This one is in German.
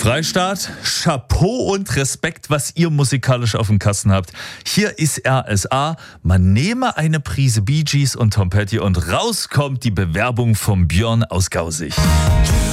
Freistaat, Chapeau und Respekt, was ihr musikalisch auf dem Kasten habt. Hier ist RSA. Man nehme eine Prise Bee Gees und Tom Petty und raus kommt die Bewerbung vom Björn aus Gausig.